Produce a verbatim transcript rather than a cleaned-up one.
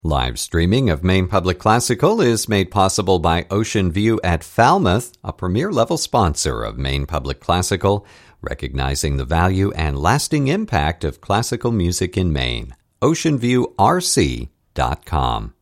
Live streaming of Maine Public Classical is made possible by Ocean View at Falmouth, a premier-level sponsor of Maine Public Classical, recognizing the value and lasting impact of classical music in Maine. ocean view r c dot com